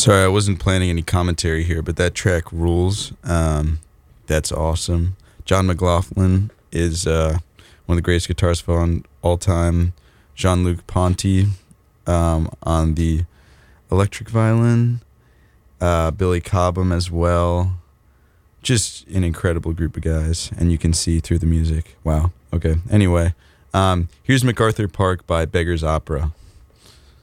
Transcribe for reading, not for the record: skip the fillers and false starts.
Sorry, I wasn't planning any commentary here, but that track rules. That's awesome. John McLaughlin is one of the greatest guitarists of all time. Jean-Luc Ponty on the electric violin. Billy Cobham as well. Just an incredible group of guys, and you can see through the music. Wow. Okay. Anyway, here's MacArthur Park by Beggar's Opera.